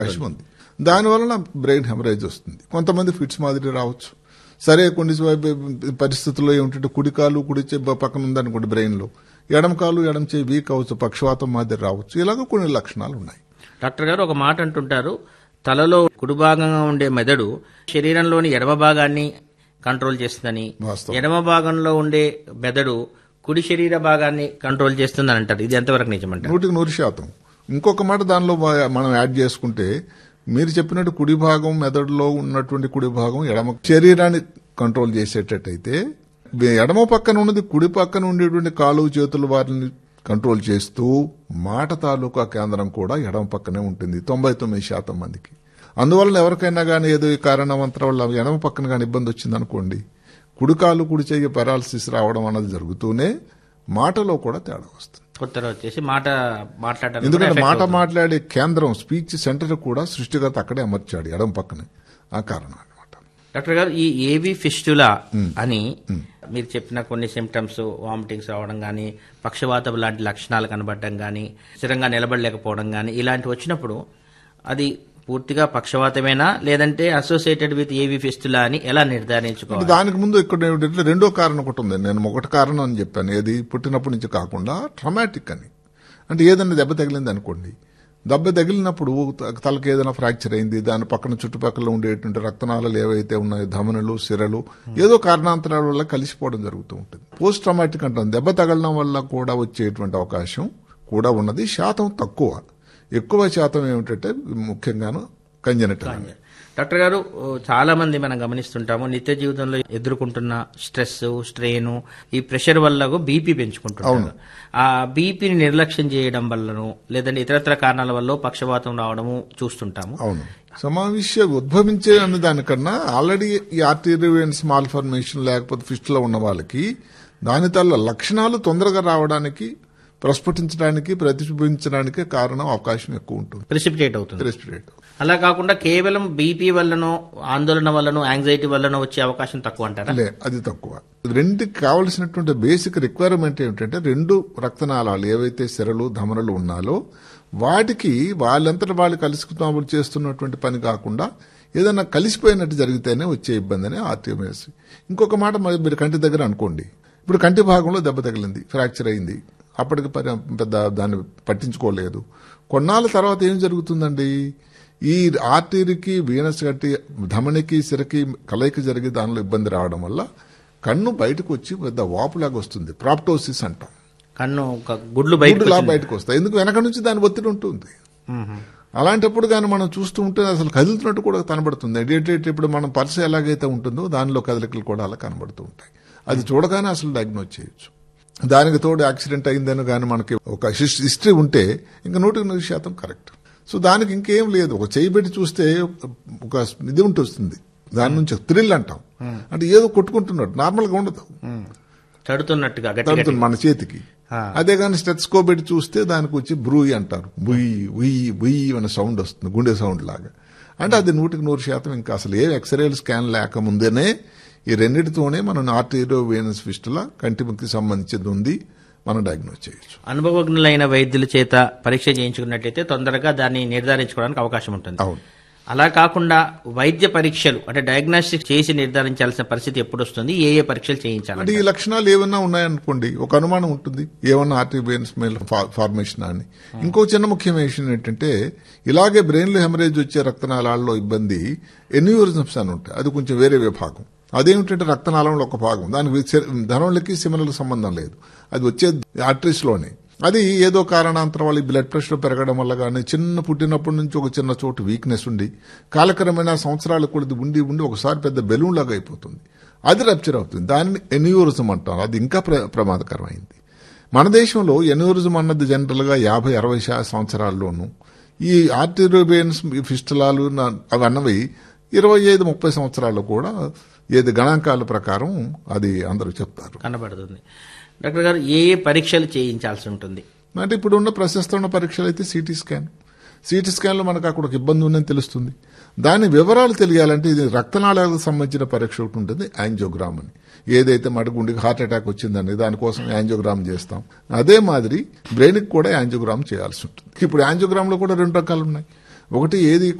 అవకాశం ఉంది. దానివలన బ్రెయిన్ హెమరేజ్ వస్తుంది. కొంతమంది ఫిట్స్ మాదిరి రావచ్చు. సరే, కొన్ని పరిస్థితుల్లో ఏమిటంటే కుడి కాలు కుడి పక్కన ఉందనుకోండి బ్రెయిన్ లో, ఎడమ కాలు ఎడమ చేయి వీక్ అవచ్చు, పక్షవాతం మాదిరి రావచ్చు. ఇలాగ కొన్ని లక్షణాలు ఉన్నాయి. డాక్టర్ గారు ఒక మాట అంటుంటారు, తలలో కుడి భాగంగా ఉండే మెదడు శరీరంలోని ఎడమ భాగాన్ని కంట్రోల్ చేస్తుందని, ఎడమ భాగంలో ఉండే మెదడు కుడి శరీర భాగాన్ని కంట్రోల్ చేస్తుందని అంటారు. ఇది ఎంతవరకు నిజమంటారు? 100%. ఇంకొక మాట దానిలో మనం యాడ్ చేసుకుంటే, మీరు చెప్పినట్టు కుడి భాగం మెదడులో ఉన్నటువంటి కుడి భాగం ఎడమ శరీరాన్ని కంట్రోల్ చేసేటట్టయితే, ఎడమ పక్కన ఉన్నది కుడి పక్కన ఉండేటువంటి కాలు చేతులు వారిని కంట్రోల్ చేస్తూ మాట తాలూకా కేంద్రం కూడా ఎడమ పక్కనే ఉంటుంది 99% మందికి. అందువల్ల ఎవరికైనా కానీ ఏదో ఈ కారణవంతరం వల్ల ఎడమ పక్కన కానీ ఇబ్బంది వచ్చిందనుకోండి, కుడి కాలు కుడి చెయ్యి పెరాలసిస్ రావడం అన్నది జరుగుతూనే మాటలో కూడా తేడా వస్తుంది. కొత్తగా వచ్చేసి మాట మాట్లాడడం, ఎందుకంటే మాట మాట్లాడే కేంద్రం స్పీచ్ సెంటర్ కూడా సృష్టిగత అక్కడే అమర్చాడు ఎడమ పక్కనే. ఆ కారణం అనమాట. డాక్టర్ గారు, ఈ ఏవి ఫిస్టులా అని మీరు చెప్పిన కొన్ని సిమ్టమ్స్, వామిటింగ్స్ రావడం కానీ, పక్షవాతం లాంటి లక్షణాలు కనబడడం కానీ, స్థిరంగా నిలబడలేకపోవడం కానీ, ఇలాంటివి వచ్చినప్పుడు అది పూర్తిగా పక్షవాతమేనా లేదంటే అసోసియేటెడ్ విత్ ఏవి ఫిస్టులా అని ఎలా నిర్ధారించుకోవాలి? దానికి ముందు ఇక్కడ ఏమిటంటే రెండో కారణం ఒకటి ఉంది. నేను ఒకటి కారణం అని చెప్పాను, ఏది పుట్టినప్పటి నుంచి కాకుండా ట్రామాటిక్ అని. అంటే ఏదైనా దెబ్బ తగిలింది అనుకోండి, దెబ్బ తగిలినప్పుడు తలకి ఏదైనా ఫ్రాక్చర్ అయింది, దాని పక్కన చుట్టుపక్కల ఉండేటువంటి రక్తనాళాలు ఏవైతే ఉన్నాయో, ధమనులు, సిరలు, ఏదో కారణాంతరాల వల్ల కలిసిపోవడం జరుగుతూ ఉంటుంది. పోస్ట్ ట్రామాటిక్ అంటాం. దెబ్బ తగలడం వల్ల కూడా వచ్చేటువంటి అవకాశం కూడా ఉన్నది. శాతం తక్కువ. ఎక్కువ శాతం ఏమిటంటే ముఖ్యంగాను కంజనిటల్. డాక్టర్ గారు, చాలా మంది మనం గమనిస్తుంటాము, నిత్య జీవితంలో ఎదుర్కొంటున్న స్ట్రెస్, స్ట్రెయిన్, ఈ ప్రెషర్ వల్ల బీపీ పెంచుకుంటున్నారు. ఆ బీపీని నిర్లక్ష్యం చేయడం వల్లనో లేదంటే ఇతరత్ర కారణాల వల్ల పక్షవాతం రావడము చూస్తుంటాము. అవును. సమావేశ ఉద్భవించే అన్న దానికన్నా ఆల్రెడీ ఈ ఆర్టీరియల్ స్మాల్ ఫార్మేషన్ లేకపోతే ఫిస్టులో ఉన్న వాళ్ళకి దాని తల్ల లక్షణాలు తొందరగా రావడానికి, ప్రస్ఫుటించడానికి, ప్రతిబింబించడానికి కారణం అవకాశం ఎక్కువ ఉంటుంది. ప్రెసిపిటేట్ అవుతుంది. అలా కాకుండా కేవలం బీపీ వల్లనో, ఆందోళన వల్లనో, యాంగ్జైటీ వల్లనో వచ్చే అవకాశం తక్కువ అంటారా? అది తక్కువ. రెండుకి కావలసినటువంటి బేసిక్ రిక్వైర్మెంట్ ఏమిటంటే, రెండు రక్తనాళాలు ఏవైతే సిరలు, ధమనులు ఉన్నాలో వాటికి వాళ్ళంతటా వాళ్ళు కలుసుకున్నప్పుడు చేస్తున్నటువంటి పని కాకుండా ఏదైనా కలిసిపోయినట్టు జరిగితేనే వచ్చే ఇబ్బంది అని ఆర్టీఎంఎస్. ఇంకొక మాట, మీరు కంటి దగ్గర అనుకోండి, ఇప్పుడు కంటి భాగంలో దెబ్బ తగిలింది, ఫ్రాక్చర్ అయింది, అప్పటికి పెద్ద దాన్ని పట్టించుకోలేదు. కొన్నాళ్ళ తర్వాత ఏం జరుగుతుందండి, ఈ ఆర్టరీకి, వీనస్ గట్టి ధమనికి, సిరకి కలయిక జరిగి దానిలో ఇబ్బంది రావడం వల్ల కన్ను బయటకు వచ్చి పెద్ద వాపులాగా వస్తుంది. ప్రాప్టోసిస్ అంటాం. కన్ను గుడ్లు బయటకు వస్తాయి. ఎందుకు? వెనక నుంచి దాని ఒత్తిడి ఉంటుంది. అలాంటప్పుడు కానీ మనం చూస్తూ ఉంటే అసలు కదులుతున్నట్టు కూడా కనబడుతుంది. ఇప్పుడు మనం పర్స్ ఎలాగైతే ఉంటుందో దానిలో కదలికలు కూడా అలా కనబడుతూ ఉంటాయి. అది చూడగానే అసలు డయాగ్నోస్ చేయొచ్చు. దానికి తోడు యాక్సిడెంట్ అయిందని కానీ మనకి ఒక హిస్టరీ ఉంటే ఇంకా 100% కరెక్ట్. సో దానికి ఇంకేం లేదు. ఒక చేయి పెట్టి చూస్తే ఒక ఇది ఉంటుంది, దాని నుంచి థ్రిల్ అంటాం. అంటే ఏదో కొట్టుకుంటున్నట్టు, నార్మల్ గా ఉండదు, తడుతున్నట్టుగా మన చేతికి. అదే కానీ స్టెథోస్కోప్ పెట్టి చూస్తే దానికి వచ్చి బ్రూయి అంటారు. బుయ్యి ఉయ్యి బుయ్యి అనే సౌండ్ వస్తుంది, గుండె సౌండ్ లాగా. అంటే అది 100% ఇంకా అసలు ఏ ఎక్స్రేలు స్కాన్ లేకముందేనే ఈ రెండింటితోనే మనం ఆర్టీరియో వీనస్ ఫిస్టులా కంటికి సంబంధించింది ఉంది, మనం డయాగ్నోస్ చేయొచ్చు. అనుభవజ్ఞులైన వైద్యుల చేత పరీక్ష చేయించుకున్నట్లయితే తొందరగా దాన్ని నిర్ధారించుకోవడానికి అవకాశం ఉంటుంది. అవును. అలా కాకుండా వైద్య పరీక్షలు అంటే డయాగ్నోస్టిక్ చేసి నిర్ధారించాల్సిన పరిస్థితి ఎప్పుడు వస్తుంది? ఏ పరీక్షలు చేయించాలి? అంటే ఈ లక్షణాలు ఏమన్నా ఉన్నాయనుకోండి, ఒక అనుమానం ఉంటుంది, ఏమన్నా ఆర్టీరియల్ వీనస్ ఫార్మేషన్ అని. ఇంకో చిన్న ముఖ్యమైన విషయం ఏంటంటే, ఇలాగే బ్రెయిన్ లో హెమరేజ్ వచ్చే రక్తనాళాల్లో ఇబ్బంది ఎన్యూరిజమ్స్ అని ఉంటాయి. అది కొంచెం వేరే విభాగం. అదేమిటంటే రక్తనాళంలో ఒక భాగం, దానికి ధమనులకి సిమలకు సంబంధం లేదు, అది వచ్చే ఆర్టరీస్ లోనే. అది ఏదో కారణాంతరం వల్ల బ్లడ్ ప్రెషర్ పెరగడం వల్ల కానీ, చిన్న పుట్టినప్పటి నుంచి ఒక చిన్న చోటు వీక్నెస్ ఉండి కాలక్రమేణా సంవత్సరాలు కూడా ఉండి ఒకసారి పెద్ద బెలూన్ లాగా అయిపోతుంది, అది రప్చర్ అవుతుంది. దానిని ఎన్యూరిజం అంటాం. అది ఇంకా ప్రమాదకరమైంది. మన దేశంలో ఎన్యూరిజం అన్నది జనరల్ గా 50-60 సంవత్సరాల్లోనూ, ఈ ఆర్టీరియల్ వీనస్ ఫిస్టులాలు అవి అన్నవి 25-30 సంవత్సరాల్లో కూడా ఏది గణాంకాల ప్రకారం అది అందరూ చెప్తారు, కనబడుతుంది. డాక్టర్ గారు, ఏ పరీక్షలు చేయించాల్సి ఉంటుంది? అంటే ఇప్పుడు ఉన్న ప్రశస్తమైన పరీక్షలు అయితే సిటీ స్కాన్ లో మనకు అక్కడ ఒక ఇబ్బంది ఉందని తెలుస్తుంది. దాని వివరాలు తెలియాలంటే ఇది రక్తనాళాలకు సంబంధించిన పరీక్ష ఒకటి ఉంటుంది, యాంజియోగ్రామ్ అని. ఏదైతే గుండెకి హార్ట్ అటాక్ వచ్చిందని దానికోసం యాంజియోగ్రామ్ చేస్తాం, అదే మాదిరి బ్రెయిన్ కి కూడా యాంజియోగ్రామ్ చేయాల్సి ఉంటుంది. ఇప్పుడు యాంజియోగ్రామ్ లో కూడా 2 రకాలు ఉన్నాయి. ఒకటి ఏది